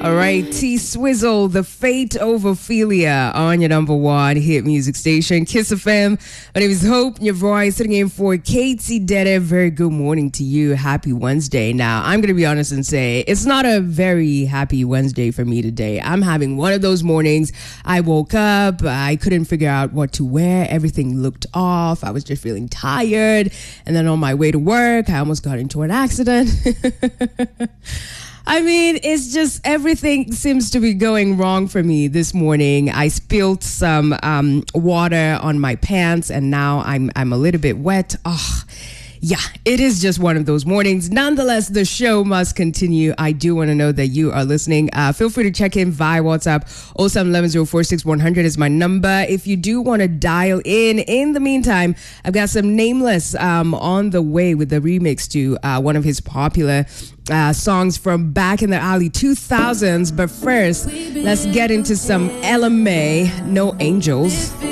All right, T Swizzle, The Fate of Ophelia on your number one hit music station, Kiss FM. My name is Hope, your voice sitting in for Katie Dede. Very good morning to you. Happy Wednesday. Now, I'm going to be honest and say it's not a very happy Wednesday for me today. I'm having one of those mornings. I woke up, I couldn't figure out what to wear. Everything looked off. I was just feeling tired. And then on my way to work, I almost got into an accident. I mean, it's just everything seems to be going wrong for me this morning. I spilled some water on my pants and now I'm a little bit wet. Oh, yeah, it is just one of those mornings. Nonetheless, the show must continue. I do want to know that you are listening. Feel free to check in via WhatsApp. 0711046100 is my number. If you do want to dial in the meantime, I've got some Nameless on the way with the remix to one of his popular songs from back in the early 2000s. But first, let's get into some LMA, No Angels.